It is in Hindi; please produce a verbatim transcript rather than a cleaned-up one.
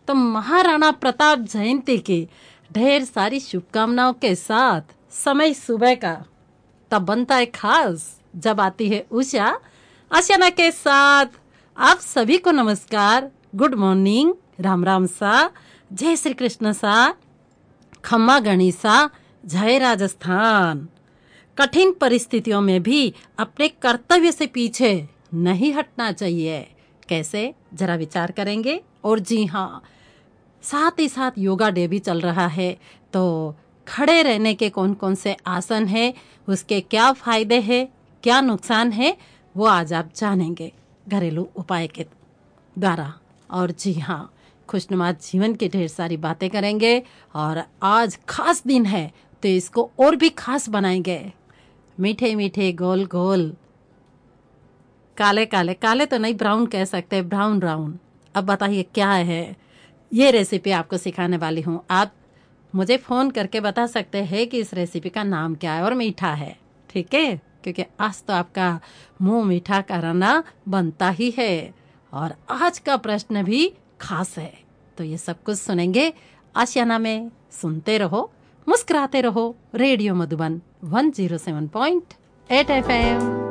तो महाराणा प्रताप जयंती की ढेर सारी शुभकामनाओं के साथ समय सुबह का तब बनता है खास जब आती है उषा आशियाना के साथ। आप सभी को नमस्कार, गुड मॉर्निंग, राम राम सा, जय श्री कृष्ण सा, खम्मा गणिसा, जय राजस्थान। कठिन परिस्थितियों में भी अपने कर्तव्य से पीछे नहीं हटना चाहिए। कैसे, जरा विचार करेंगे। और जी हाँ, साथ ही साथ योगा डे भी चल रहा है, तो खड़े रहने के कौन कौन से आसन है, उसके क्या फायदे हैं, क्या नुकसान है, वो आज आप जानेंगे घरेलू उपाय के द्वारा। और जी हाँ, खुशनुमा जीवन की ढेर सारी बातें करेंगे। और आज खास दिन है तो इसको और भी खास बनाएंगे। मीठे मीठे गोल गोल काले काले, काले तो नहीं, ब्राउन कह सकते, ब्राउन ब्राउन। अब बताइए क्या है ये रेसिपी आपको सिखाने वाली हूँ। आप मुझे फ़ोन करके बता सकते हैं कि इस रेसिपी का नाम क्या है और मीठा है, ठीक है, क्योंकि आज तो आपका मुंह मीठा कराना बनता ही है। और आज का प्रश्न भी खास है, तो ये सब कुछ सुनेंगे आशियाना में। सुनते रहो, मुस्कुराते रहो। Radio Madhuban one zero seven point eight F M.